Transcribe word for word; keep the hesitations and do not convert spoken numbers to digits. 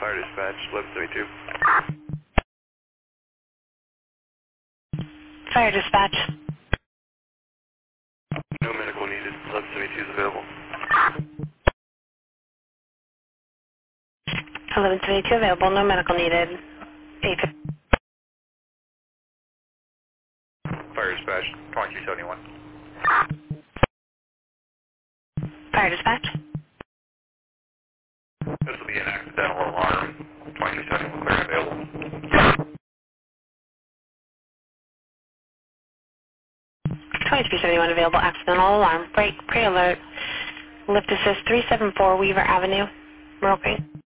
Fire dispatch, eleven seventy-two. Fire dispatch. No medical needed, eleven seventy-two is available. eleven seventy-two available, no medical needed. eight Fire dispatch, twenty-two seventy-one. Fire dispatch. This will be an accidental alarm, twenty-two seventy-one, clear and available. twenty-three seventy-one available, accidental alarm, break, pre-alert, lift assist three seven four Weaver Avenue, Merle Green.